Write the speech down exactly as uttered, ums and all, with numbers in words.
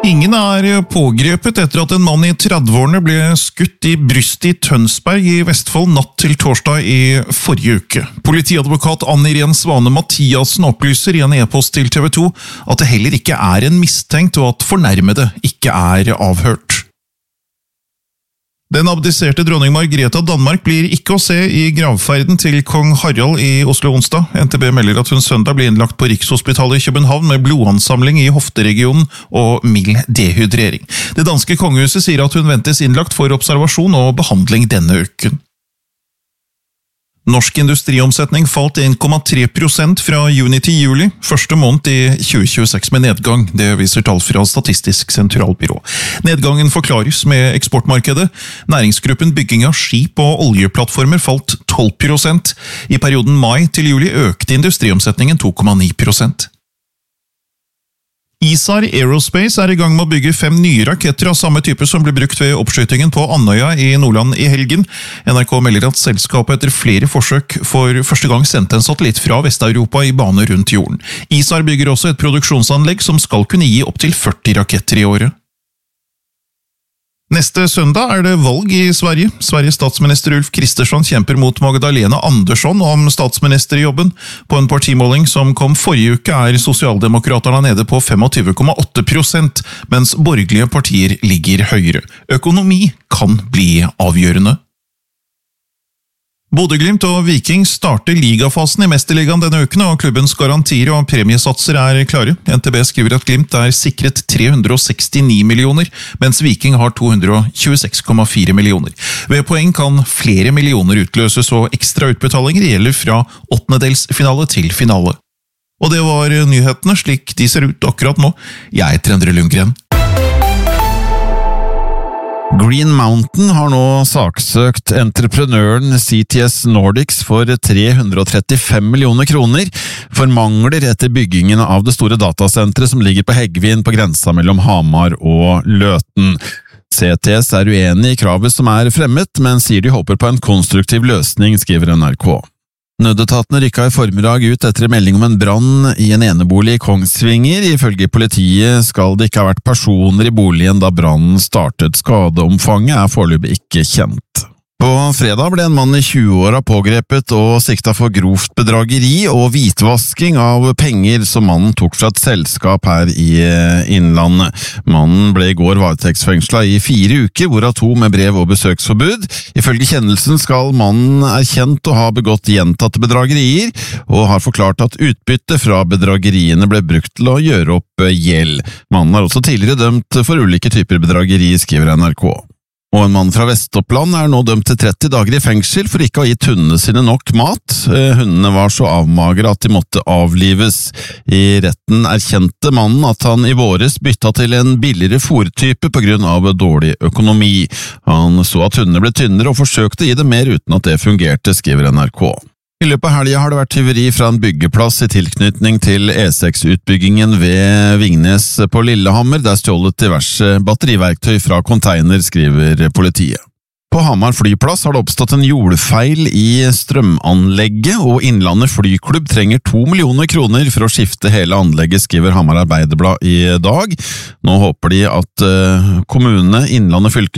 Ingen er pågrepet etter at en mann i tredveårene ble skutt i brystet i Tønsberg i Vestfold natt til torsdag i forrige uke. Politiadvokat Ann-Irén Svane Mathiasen opplyser i en e-post til T V to at det heller ikke er en mistenkt og at fornærmede ikke er avhørt. Den abdiserte dronning Margrethe av Danmark blir ikke å se i gravferden til kong Harald i Oslo onsdag. N T B melder at hun søndag blir innlagt på Rikshospitalet i København med blodansamling i hofteregionen og mild dehydrering. Det danske kongehuset sier at hun ventes innlagt for observasjon og behandling denne uken. Norsk industriomsetning falt en komma tre prosent fra juni til juli, første måned i tjue tjueseks med nedgang. Det viser tall fra Statistisk sentralbyrå. Nedgangen forklares med eksportmarkedet. Næringsgruppen bygging av skip og oljeplattformer falt tolv prosent. I perioden mai til juli økte industriomsetningen to komma ni prosent. ISAR Aerospace er i gang med å bygge fem nye raketter av samme type som ble brukt ved oppskytingen på Andøya i Nordland i helgen. N R K melder at selskapet etter flere forsøk for første gang sendte en satellitt fra Vest-Europa i bane rundt jorden. ISAR bygger også et produksjonsanlegg som skal kunne gi opp til førti raketter i året. Neste søndag er det valg i Sverige. Sveriges statsminister Ulf Kristersson kjemper mot Magdalena Andersson om statsministerjobben. På en partimåling som kom forrige uke er sosialdemokraterne nede på tjuefem komma åtte prosent, mens borgerlige partier ligger høyere. Økonomi kan bli avgjørende. Bodø/Glimt og Viking starter ligafasen i Mesterligaen denne uken, og klubbens garantier og premiesatser er klare. N T B skriver at Glimt er sikret tre hundre og sekstini millioner, mens Viking har to hundre og tjueseks komma fire millioner. Ved poeng kan flere millioner utløses, og ekstra utbetalinger gjelder fra åttendedelsfinale til finale. Og det var nyhetene slik de ser ut akkurat nå. Jeg heter Endre Lundgren. Green Mountain har nå saksøkt entreprenøren C T S Nordics for tre hundre og trettifem millioner kroner for mangler etter byggingen av det store datasenteret som ligger på Heggvin på grensa mellom Hamar og Løten. C T S er uenig i kravet som er fremmet, men sier de håper på en konstruktiv løsning, skriver N R K. Nødetatene rykka i formiddag ut etter melding om en brann i en enebolig i Kongsvinger. Ifølge politiet skal det ikke ha vært personer i boligen da brannen startet. Skadeomfanget er foreløpig ikke kjent. På fredag ble en mann i tjueåra pågrepet og sikta for grovt bedrageri og hvitvasking av penger som mannen tok fra et selskap her i Innlandet. Mannen ble i går varetektsfengsla i fire uker, hvorav to med brev og besøksforbud. Ifølge kjennelsen skal mannen erkjent å ha begått gjentatte bedragerier, og har forklart at utbytte fra bedrageriene ble brukt til å gjøre opp gjeld. Mannen er også tidligere dømt for ulike typer bedrageri, skriver N R K. Og en mann fra Vestoppland er nå dømt til tretti dager i fengsel for ikke å ha gitt hundene sine nok mat. Hundene var så avmagre at de måtte avlives. I retten erkjente mannen at han i våres bytta til en billigere fôrtype på grunn av dårlig økonomi. Han så at hundene ble tynnere og forsøkte å gi dem mer uten at det fungerte, skriver N R K. I løpet av helgen har det vært tyveri fra en byggeplass i tilknytning til E seks-utbyggingen ved Vingnes på Lillehammer. Det er stjålet diverse batteriverktøy fra container, skriver politiet. På Hamar flyplass har det oppstått en jordfeil i strømanlegget, og Innlandet flyklubb trenger to millioner kroner for å skifte hele anlegget, skriver Hamar Arbeiderblad i dag. Nå håper de at kommunene, Innlandet fylke